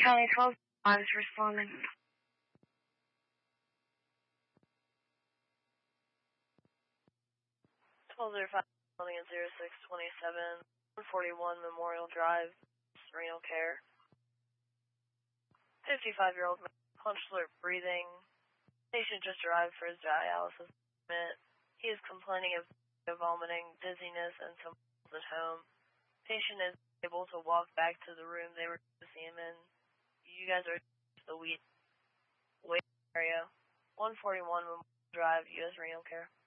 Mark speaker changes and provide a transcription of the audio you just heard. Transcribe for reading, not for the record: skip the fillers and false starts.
Speaker 1: County 12 is responding.
Speaker 2: 1205 calling at 0627 141 Memorial Drive, renal care. 55-year-old punch alert breathing. Patient just arrived for his dialysis treatment. He is complaining of vomiting, dizziness, and some at home. Patient is able to walk back to the room they were to see him in. You guys are the wait area. 141 Memorial Drive, U.S. Renal Care.